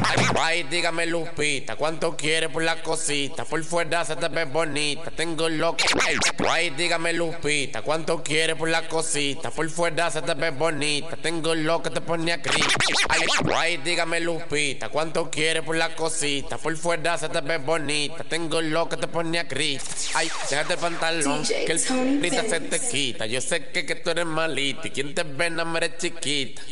Ay, dígame Lupita, ¿cuánto quieres por la cosita? Por fuera se te ve bonita, tengo loco. Ay, dígame Lupita, ¿cuánto quieres por la cosita? Por fuera se te ve bonita, tengo loco, te pone a gris. Ay, dígame Lupita, ¿cuánto quieres por la cosita? Por fuera se te ve bonita, tengo loco, te pone a gris. Ay, déjate el pantalón, que el ahorita se te quita. Yo sé que tú eres malita y quien te ve no me eres chiquita.